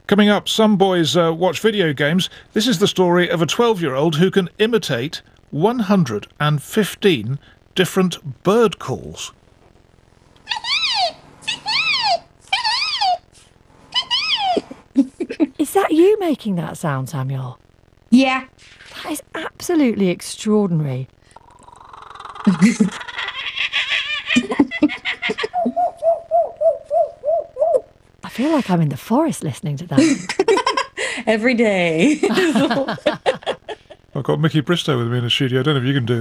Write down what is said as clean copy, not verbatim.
Coming up, some boys watch video games. This is the story of a 12-year-old who can imitate 115 different bird calls. Is that you making that sound, Samuel? Yeah. That is absolutely extraordinary. I feel like I'm in the forest listening to that. Every day. I've got Mickey Bristow with me in the studio. I don't know if you can do